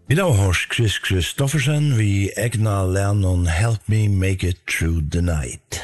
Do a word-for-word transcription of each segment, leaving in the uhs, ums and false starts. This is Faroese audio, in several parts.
Vi da hos Chris Christoffersen vi egna lærnon Help Me Make It Through the Night.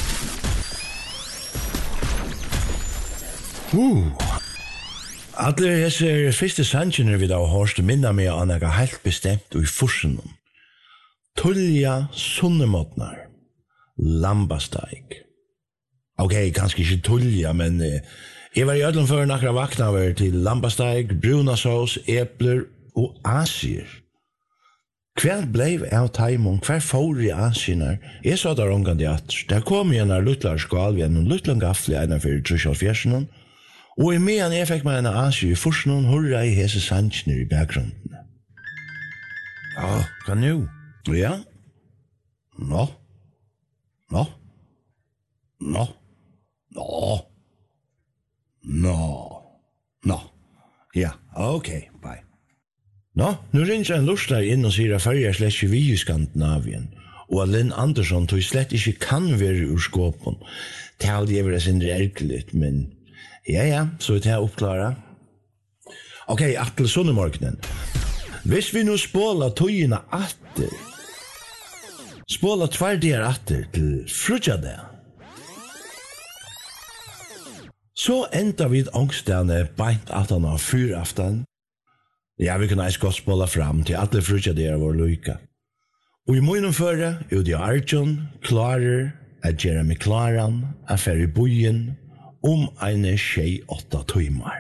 Uh. Alle hese første sannsjoner vi da hos minna meg an ega helt bestemt og i fursen. Tullja sunnemotnar. Lambasteig. Ok, kanskje ikke tullja, men eh, jeg var i ødelen før nakra vakna over til lambasteig, brunasås, epler og asier. Hver blev av taimon, hver får i asienar? Jeg sa der omgående at der kom igjen av luttlar skal vi en luttlang gaffel i ena fyrir trusjalfjersen, og i medan jeg fikk meg en asier i fursen, hurra i hese sannsjoner i bakgrunden. Ja, hva nu? Ja? Nå? Nå? Nå? Nå? Nå? Nå? Ja, ok, bye. Nå, nu ringer en lustar inn og sier at fyrir slett ikke vi i Skandinavien, og at Lynn Andersson tog slett ikke kan være ur skåpen. Det hadde jeg vært sin erkeligt, men ja, ja, så er det her oppklara. Ok, Atle Sunnemorgnen. Hvis vi nu spåla tøyina atter, spåla tverdier atter til frutjade, så enda vi ångstene beint atan av fyraftan. Ja, vi kan eis godt spåla fram til alle frutjade vår lyka. Og i munnen føre, ut i Arjun, klarer at gjøre meg klaran, affær i bojen, om eine tjej åtta tøymar.